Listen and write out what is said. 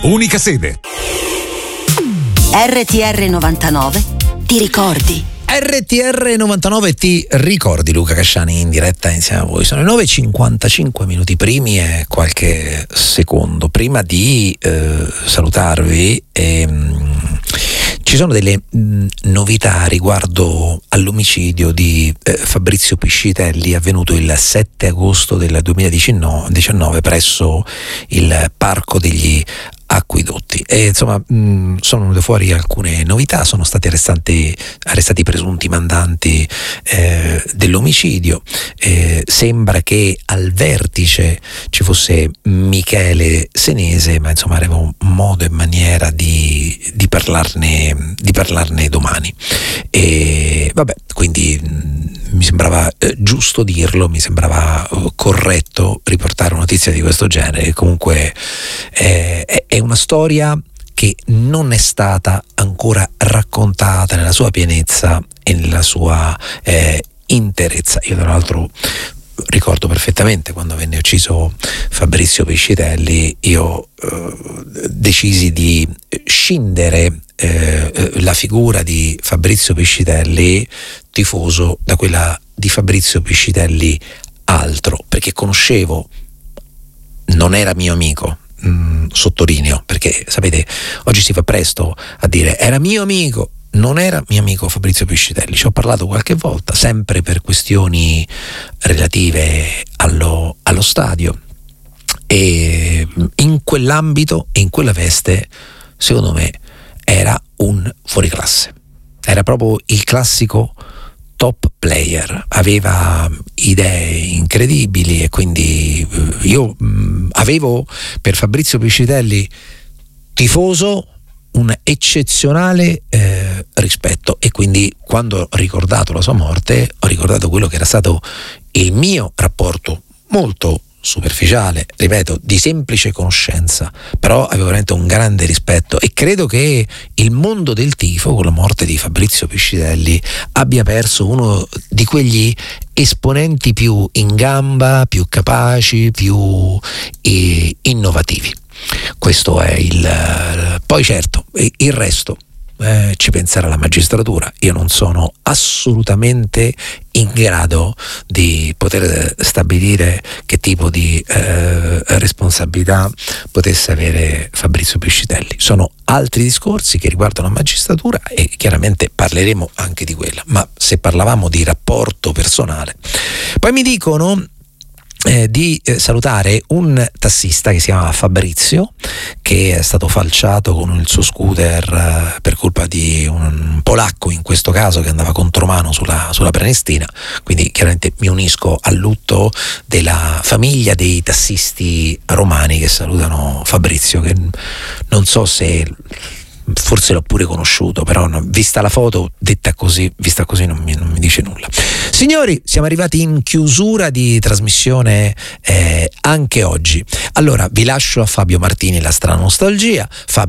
unica sede. RTR 99 ti ricordi. RTR 99 ti ricordi, Luca Casciani in diretta insieme a voi. Sono le 9:55 minuti primi e qualche secondo prima di salutarvi. Ci sono delle novità riguardo all'omicidio di Fabrizio Piscitelli avvenuto il 7 agosto del 2019 presso il Parco degli Acquedotti, e insomma sono venute fuori alcune novità. Sono stati arrestati presunti mandanti dell'omicidio. Sembra che al vertice ci fosse Michele Senese, ma insomma avremo modo e maniera di parlarne domani. E vabbè, quindi mi sembrava giusto dirlo, mi sembrava corretto riportare una notizia di questo genere. Comunque è una storia che non è stata ancora raccontata nella sua pienezza e nella sua interezza. Io tra l'altro ricordo perfettamente quando venne ucciso Fabrizio Piscitelli, io decisi di scindere la figura di Fabrizio Piscitelli tifoso da quella di Fabrizio Piscitelli altro, perché conoscevo, non era mio amico, sottolineo, perché sapete oggi si fa presto a dire era mio amico. Non era mio amico Fabrizio Piscitelli, ci ho parlato qualche volta, sempre per questioni relative allo stadio, e in quell'ambito e in quella veste secondo me era un fuoriclasse, era proprio il classico top player, aveva idee incredibili, e quindi io avevo per Fabrizio Piscitelli tifoso un eccezionale rispetto, e quindi quando ho ricordato la sua morte ho ricordato quello che era stato il mio rapporto molto superficiale, ripeto, di semplice conoscenza, però avevo veramente un grande rispetto, e credo che il mondo del tifo con la morte di Fabrizio Piscitelli abbia perso uno di quegli esponenti più in gamba, più capaci, più innovativi. Questo è poi certo il resto ci penserà la magistratura. Io non sono assolutamente in grado di poter stabilire che tipo di responsabilità potesse avere Fabrizio Piscitelli. Sono altri discorsi che riguardano la magistratura e chiaramente parleremo anche di quella, ma se parlavamo di rapporto personale, poi mi dicono di salutare un tassista che si chiama Fabrizio, che è stato falciato con il suo scooter per colpa di un polacco, in questo caso, che andava contromano sulla Prenestina. Quindi chiaramente mi unisco al lutto della famiglia dei tassisti romani che salutano Fabrizio, che non so se forse l'ho pure conosciuto, però vista la foto, vista così non mi dice nulla. Signori, siamo arrivati in chiusura di trasmissione anche oggi. Allora vi lascio a Fabio Martini, la strana nostalgia.